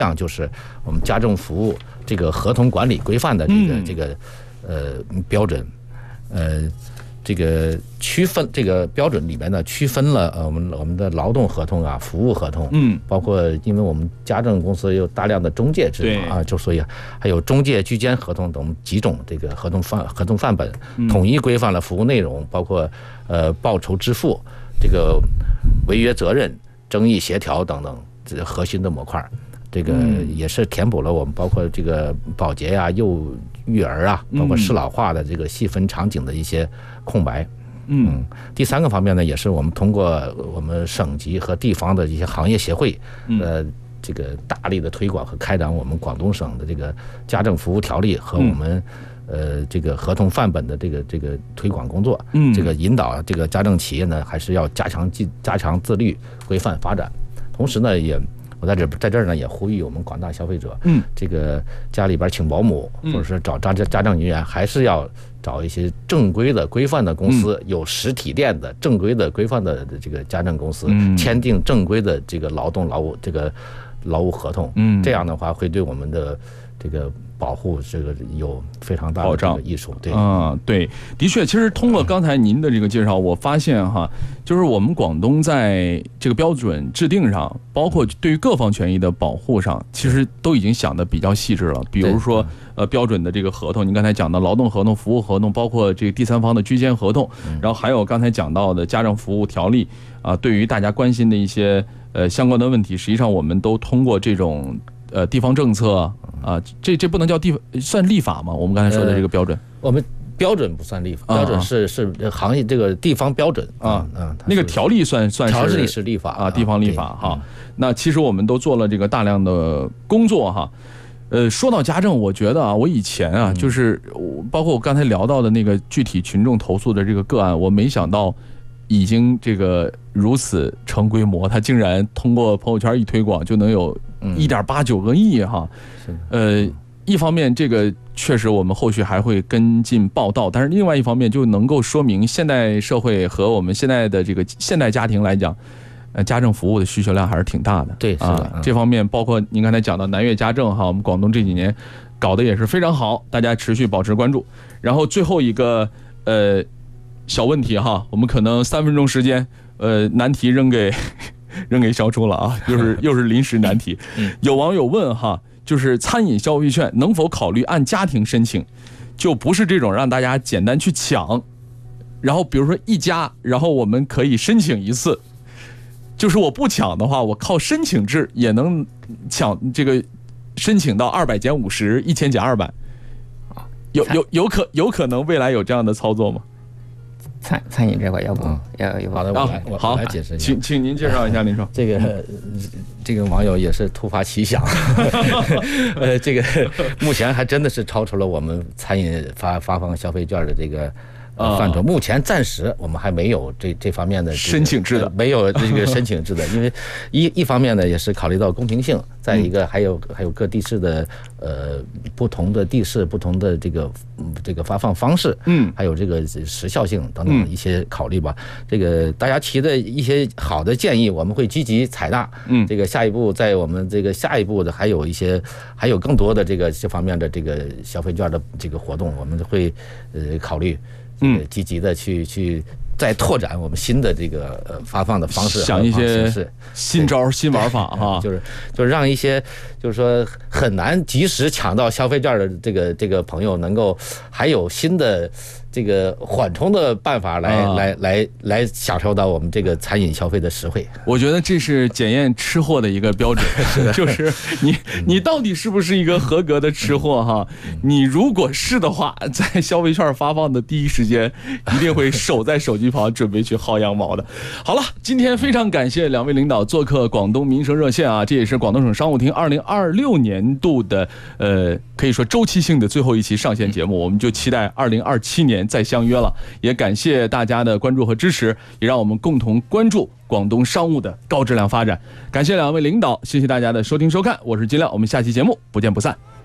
项就是我们家政服务这个合同管理规范的这个标准，这个区分这个标准里面呢，区分了我们的劳动合同啊、服务合同，包括因为我们家政公司有大量的中介制度啊，就所以还有中介居间合同等几种这个合同范本，统一规范了服务内容，包括报酬支付、这个违约责任、争议协调等等这核心的模块。这个也是填补了我们包括这个保洁啊、育儿啊，包括适老化的这个细分场景的一些空白。第三个方面呢，也是我们通过我们省级和地方的一些行业协会，这个大力的推广和开展我们广东省的这个家政服务条例和我们这个合同范本的这个推广工作。这个引导这个家政企业呢，还是要加强自律、规范发展。同时呢，我在这儿呢，也呼吁我们广大消费者，这个家里边请保姆，或者是找家政人员，还是要找一些正规的、规范的公司，有实体店的、正规的、规范的这个家政公司，签订正规的这个劳务合同。这样的话会对我们的这个保护这个有非常大的这个益处。对， 对，的确，其实通过刚才您的这个介绍，我发现哈，就是我们广东在这个标准制定上，包括对于各方权益的保护上，其实都已经想得比较细致了。比如说，标准的这个合同，您刚才讲的劳动合同、服务合同，包括这个第三方的居间合同，然后还有刚才讲到的家政服务条例啊，对于大家关心的一些相关的问题，实际上我们都通过这种地方政策。这不能叫算立法吗？我们刚才说的这个标准， 我们标准不算立法，标准是行业这个地方标准那个条例算条例是立法地方立法哈。那其实我们都做了这个大量的工作哈。说到家政，我觉得我以前就是包括我刚才聊到的那个具体群众投诉的这个个案，我没想到已经这个如此成规模，它竟然通过朋友圈一推广就能有1.89个亿哈。一方面这个确实我们后续还会跟进报道，但是另外一方面就能够说明现代社会和我们现在的这个现代家庭来讲，家政服务的需求量还是挺大的。 对，是的。 这方面包括您刚才讲到南粤家政哈，我们广东这几年搞得也是非常好，大家持续保持关注。然后最后一个小问题哈，我们可能3分钟时间，难题扔给小楚了啊，又是临时难题。有网友问哈，就是餐饮消费券能否考虑按家庭申请，就不是这种让大家简单去抢，然后比如说一家，然后我们可以申请一次，就是我不抢的话，我靠申请制也能抢这个申请到200减50，1000减200，有可能未来有这样的操作吗？ 餐饮这块要不好的，我来解释一下， 请您介绍一下。您说这个网友也是突发奇想，这个目前还真的是超出了我们餐饮发放消费券的这个范畴。目前暂时我们还没有这方面的申请制的， 没有这个申请制的，因为一方面呢也是考虑到公平性，再一个还有各地市的不同的地市不同的这个发放方式，还有这个时效性等等一些考虑吧。这个大家提的一些好的建议，我们会积极采纳。这个下一步在我们这个下一步的还有更多的这方面的这个消费券的这个活动，我们会考虑积极的去再拓展我们新的这个发放的方式， 想一些新招新玩法哈， 就是让一些就是说很难及时抢到消费券的这个朋友能够还有新的这个缓冲的办法来享受到我们这个餐饮消费的实惠。 我觉得这是检验吃货的一个标准，就是你到底是不是一个合格的吃货哈？你如果是的话，在消费券发放的第一时间，一定会守在手机旁准备去薅羊毛的。好了，今天非常感谢2位领导做客广东民生热线啊，这也是广东省商务厅2026年度的可以说周期性的最后一期上线节目，我们就期待2027年再相约了。也感谢大家的关注和支持，也让我们共同关注广东商务的高质量发展。感谢2位领导，谢谢大家的收听收看，我是金亮，我们下期节目不见不散。